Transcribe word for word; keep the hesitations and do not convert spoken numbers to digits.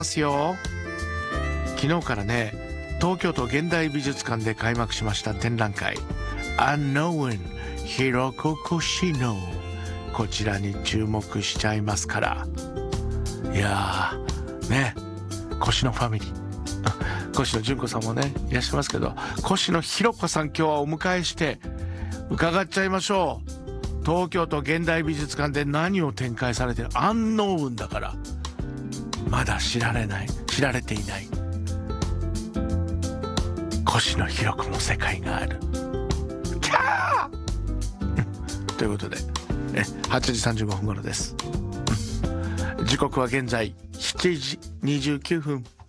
ますよ。昨日からね、東京都現代美術館で開幕しました展覧会 Unknown 広子腰野、こちらに注目しちゃいますから。いやーね、腰野ファミリー腰野純子さんもねいらっしゃいますけど、腰野ひろ子さん今日はお迎えして伺っちゃいましょう。東京都現代美術館で何を展開されてるアンノーンだから、まだ知られない知られていない腰野ひろ子の世界がある。キャーということではちじさんじゅうごふん頃です。時刻は現在しちじにじゅうきゅうふん。